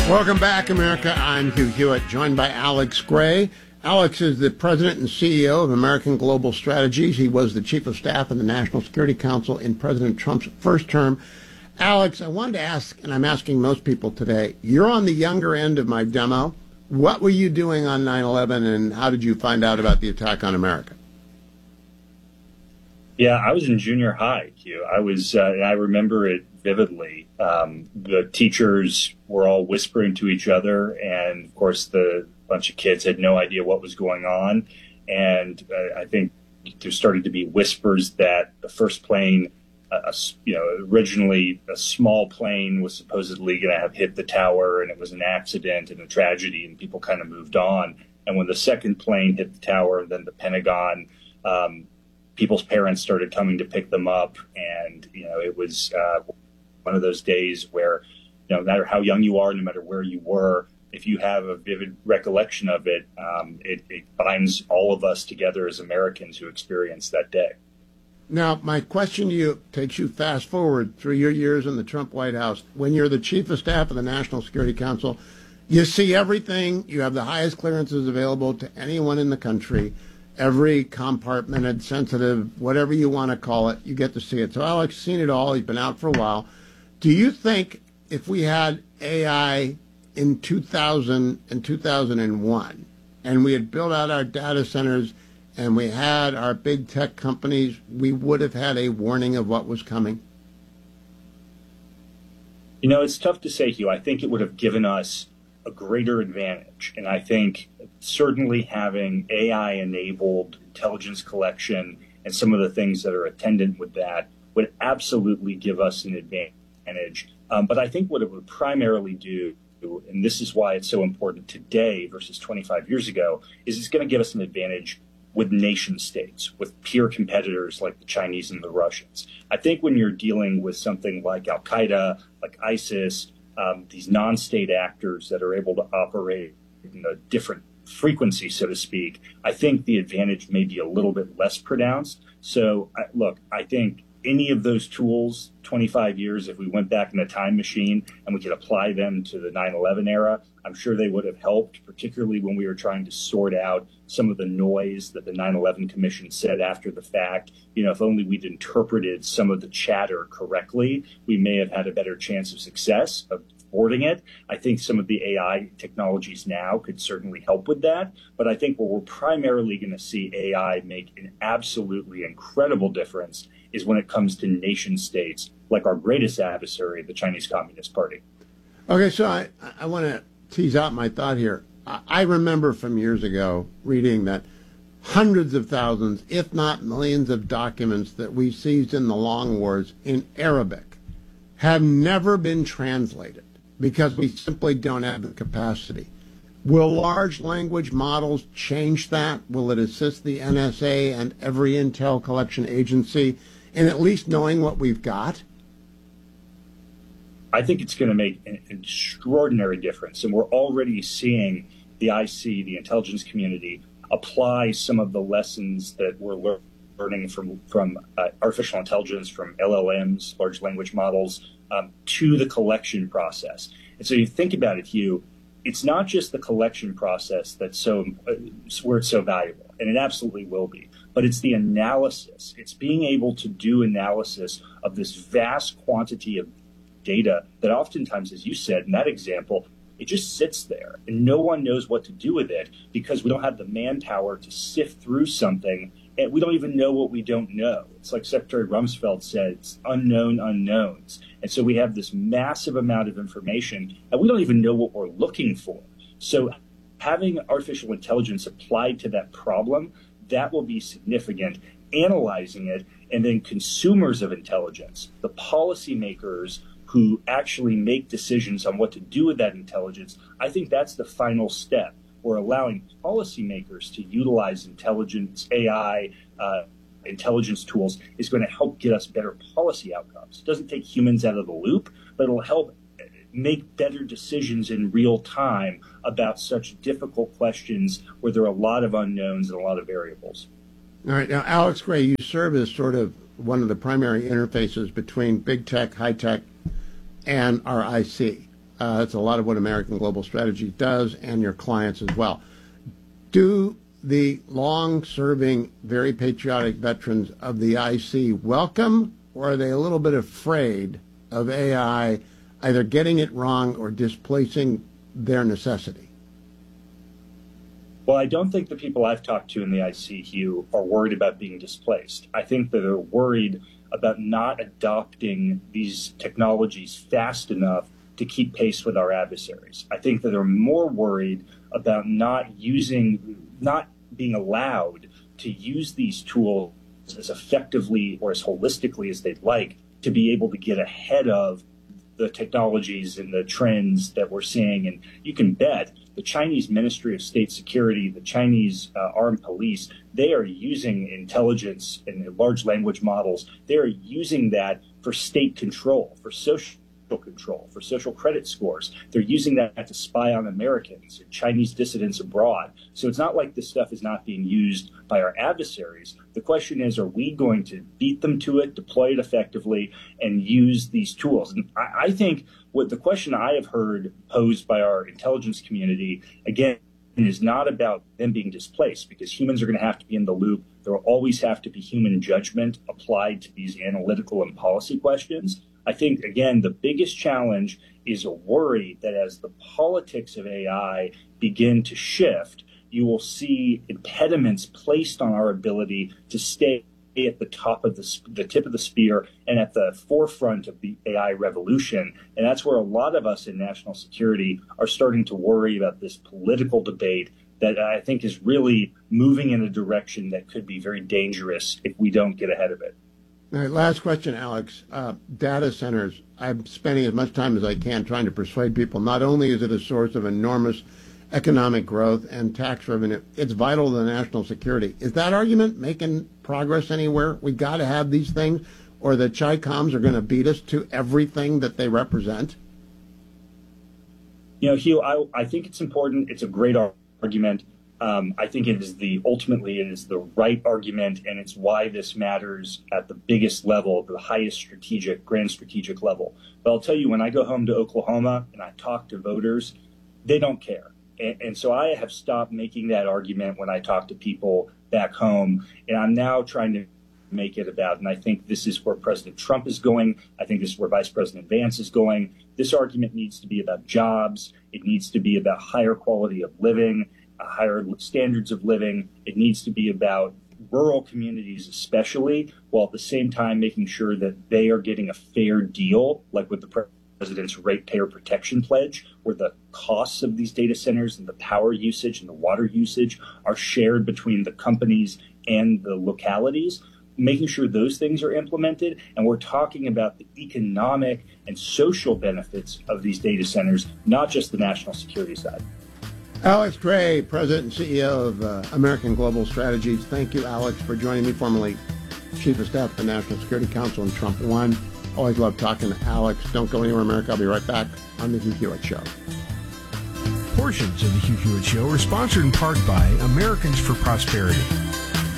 Welcome back, America. I'm Hugh Hewitt, joined by Alex Gray. Alex is the president and CEO of American Global Strategies. He was the chief of staff of the National Security Council in President Trump's first term. Alex, I wanted to ask, and I'm asking most people today, you're on the younger end of my demo. What were you doing on 9/11, and how did you find out about the attack on America? Yeah, I was in junior high, Hugh. I remember it vividly. The teachers were all whispering to each other, and of course, the bunch of kids had no idea what was going on. And I think there started to be whispers that the first plane, originally a small plane, was supposedly going to have hit the tower, and it was an accident and a tragedy, and people kind of moved on. And when the second plane hit the tower, then the Pentagon, people's parents started coming to pick them up, and it was one of those days where, no matter how young you are, no matter where you were, if you have a vivid recollection of it, it binds all of us together as Americans who experienced that day. Now, my question to you takes you fast forward through your years in the Trump White House. When you're the chief of staff of the National Security Council, you see everything. You have the highest clearances available to anyone in the country. Every compartmented, sensitive, whatever you want to call it, you get to see it. So Alex has seen it all. He's been out for a while. Do you think if we had AI in 2000 and 2001, and we had built out our data centers and we had our big tech companies, we would have had a warning of what was coming? It's tough to say, Hugh. I think it would have given us a greater advantage. And I think certainly having AI-enabled intelligence collection and some of the things that are attendant with that would absolutely give us an advantage. But I think what it would primarily do, and this is why it's so important today versus 25 years ago, is it's going to give us an advantage with nation states, with peer competitors like the Chinese and the Russians. I think when you're dealing with something like Al-Qaeda, like ISIS, these non-state actors that are able to operate in a different frequency, so to speak, I think the advantage may be a little bit less pronounced. So, I think any of those tools, 25 years, if we went back in a time machine and we could apply them to the 9/11 era, I'm sure they would have helped, particularly when we were trying to sort out some of the noise that the 9/11 Commission said after the fact. If only we'd interpreted some of the chatter correctly, we may have had a better chance of success of thwarting it. I think some of the AI technologies now could certainly help with that. But I think what we're primarily going to see AI make an absolutely incredible difference is when it comes to nation states like our greatest adversary, the Chinese Communist Party. Okay, so I want to tease out my thought here. I remember from years ago reading that hundreds of thousands, if not millions of documents that we seized in the long wars in Arabic have never been translated because we simply don't have the capacity. Will large language models change that? Will it assist the NSA and every intel collection agency in at least knowing what we've got? I think it's going to make an extraordinary difference. And we're already seeing the IC, the intelligence community, apply some of the lessons that we're learning from artificial intelligence, from LLMs, large language models, to the collection process. And so you think about it, Hugh, it's not just the collection process that's where it's so valuable, and it absolutely will be, but it's the analysis. It's being able to do analysis of this vast quantity of data that oftentimes, as you said in that example, it just sits there and no one knows what to do with it because we don't have the manpower to sift through something, and we don't even know what we don't know. It's like Secretary Rumsfeld said, it's unknown unknowns. And so we have this massive amount of information and we don't even know what we're looking for. So having artificial intelligence applied to that problem, that will be significant. Analyzing it, and then consumers of intelligence, the policymakers who actually make decisions on what to do with that intelligence, I think that's the final step. We're allowing policymakers to utilize intelligence, AI, intelligence tools is going to help get us better policy outcomes. It doesn't take humans out of the loop, but it'll help make better decisions in real time about such difficult questions where there are a lot of unknowns and a lot of variables. All right. Now, Alex Gray, you serve as sort of one of the primary interfaces between big tech, high tech, and our IC. That's a lot of what American Global Strategy does, and your clients as well. Do the long-serving, very patriotic veterans of the IC welcome, or are they a little bit afraid of AI either getting it wrong or displacing their necessity? Well, I don't think the people I've talked to in the IC, Hugh, are worried about being displaced. I think that they're worried about not adopting these technologies fast enough to keep pace with our adversaries. I think that they're more worried about not being allowed to use these tools as effectively or as holistically as they'd like to be able to get ahead of the technologies and the trends that we're seeing. And you can bet the Chinese Ministry of State Security, the Chinese armed police, they are using intelligence and large language models. They are using that for state control, for social control, for social credit scores. They're using that to spy on Americans and Chinese dissidents abroad. So it's not like this stuff is not being used by our adversaries. The question is, are we going to beat them to it, deploy it effectively, and use these tools? And I think what the question I have heard posed by our intelligence community, again, is not about them being displaced, because humans are going to have to be in the loop. There will always have to be human judgment applied to these analytical and policy questions. I think, again, the biggest challenge is a worry that as the politics of AI begin to shift, you will see impediments placed on our ability to stay at the top of the tip of the spear and at the forefront of the AI revolution. And that's where a lot of us in national security are starting to worry about this political debate that I think is really moving in a direction that could be very dangerous if we don't get ahead of it. All right, last question, Alex. Data centers. I'm spending as much time as I can trying to persuade people. Not only is it a source of enormous economic growth and tax revenue, it's vital to the national security. Is that argument making progress anywhere? We got to have these things, or the Chi-Coms are going to beat us to everything that they represent? You know, Hugh, I think it's important. It's a great argument. I think ultimately it is the right argument, and it's why this matters at the biggest level, the highest grand strategic level. But I'll tell you, when I go home to Oklahoma and I talk to voters, they don't care. And so I have stopped making that argument when I talk to people back home, and I'm now trying to make it about, and I think this is where President Trump is going. I think this is where Vice President Vance is going. This argument needs to be about jobs. It needs to be about higher quality of living, higher standards of living. It needs to be about rural communities especially, while at the same time making sure that they are getting a fair deal, like with the President's Ratepayer Protection Pledge, where the costs of these data centers and the power usage and the water usage are shared between the companies and the localities, making sure those things are implemented. And we're talking about the economic and social benefits of these data centers, not just the national security side. Alex Gray, President and CEO of American Global Strategies. Thank you, Alex, for joining me, formerly Chief of Staff of the National Security Council in Trump 1. Always love talking to Alex. Don't go anywhere, America. I'll be right back on The Hugh Hewitt Show. Portions of The Hugh Hewitt Show are sponsored in part by Americans for Prosperity.